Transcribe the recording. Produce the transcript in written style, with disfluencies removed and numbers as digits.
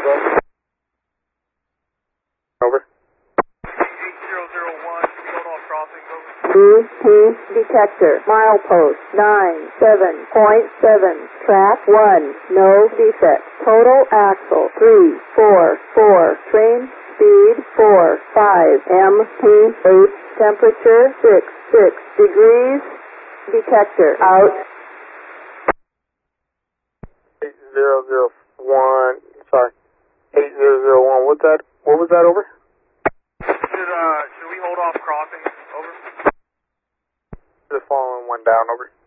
Over. 8001, hold off crossing, over. BP detector, milepost 97.7, track 1, no defect. Total axle 344, train speed 45, MP8, temperature 66 degrees. Detector out. 8001, sorry. 8001, what was that over? Should we hold off crossing, over? Just following one down, over.